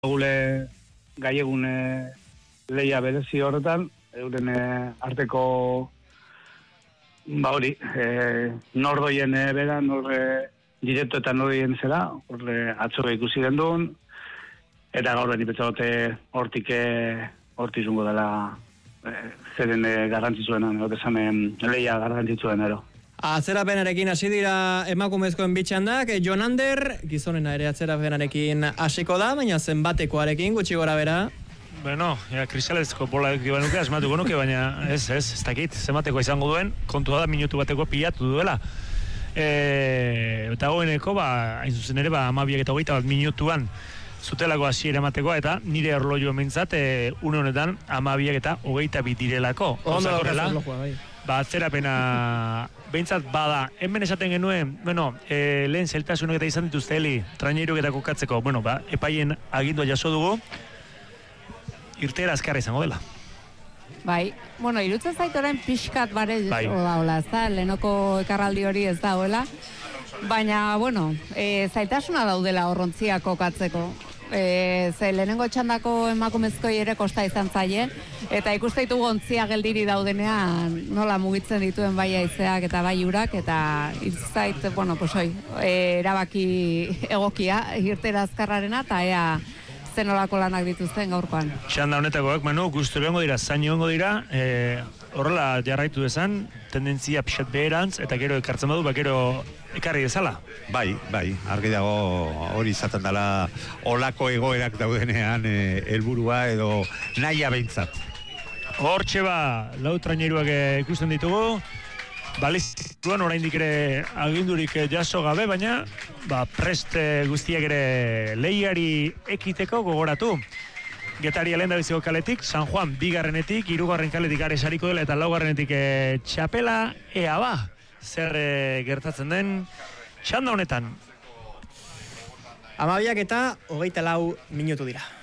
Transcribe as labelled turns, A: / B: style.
A: gule gaiegun leia berezi horretan, euren arteko hori, nordoien bera, direkto eta nordoien zera, atzo ikusi gendun, eta gaur beni betzagote hortik zungo dela zeren garrantzitzuenan, leia garrantzitsuen ero.
B: Atzerapenarekin hasi dira emakumezkoen bitxandak, Jon Ander, gizonena ere atzerapenarekin hasiko da, baina zenbatekoarekin gutxi gora bera.
C: Bueno, kristalezko bola ekibanuke asmatuko nuke, baina ez dakit, zenbateko izango duen, kontua da minutu bateko pilatu duela. Eta goeneko, hain zuzen ere, 12:21 minutuan zutelako hasiera ematekoa, eta nire orloio mintzat, une honetan 12:22 direlako.
B: Ondo da horrela.
C: Atzerapena behintzat bada, hemen esaten genuen, lehen zeltasunak eta izan dituzte heli, traineruk eta kokatzeko, epaien agindua jaso dugu, irteera azkarra izango dela.
D: Bai, irutzen zait orain pixkat bare hola, ez da, lehenoko ekarraldi hori ez da, hola, baina, zaitasuna daudela horrontziak kokatzeko. Ze lehenengo txandako emakumezkoi ere kosta izan zaie, eta ikuste ditugu ontzia geldiri daudenean nola mugitzen dituen bai haizeak eta bai urak, eta itzait, erabaki egokia, irtera azkarrarena, eta ea zenolako lanak dituzten gaurkoan.
C: Txanda honetakoak, guztu egongo dira, zaino egongo dira, horrela jarraitu dezan, tendentzia pixat beherantz, eta gero ekartzen badu, gero ekarri dezala.
E: Bai, argi dago hori izaten dela olako egoerak daudenean helburua edo nahia behintzat.
C: Hortxe lau traineruak ikusten ditugu, balizituan oraindik ere agindurik jaso gabe, baina prest guztiak ere lehiari ekiteko gogoratu. Getaria lehen dabiziko kaletik, San Juan bigarrenetik, 3. kaletik Aresariko dela eta 4. txapela ea zer gertatzen den txanda honetan.
B: 12:24 minutu dira.